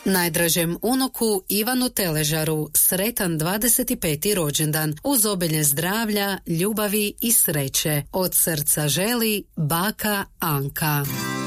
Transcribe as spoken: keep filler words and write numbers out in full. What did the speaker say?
Najdražem unuku Ivanu Teležaru sretan dvadeset peti rođendan uz obilje zdravlja, ljubavi i sreće. Od srca želi baka Anka.